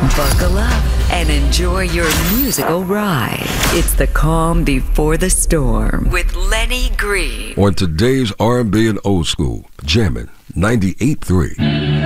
Buckle up and enjoy your musical ride. It's the calm before the storm with Lenny Green. On today's R&B and old school, jamming 98.3.